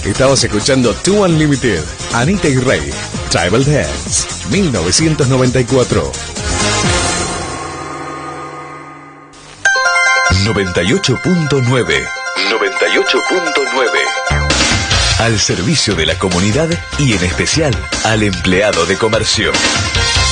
Estabas escuchando Two Unlimited, Anita y Rey, Tribal Dance, 1994. 98.9. Al servicio de la comunidad y en especial al empleado de comercio.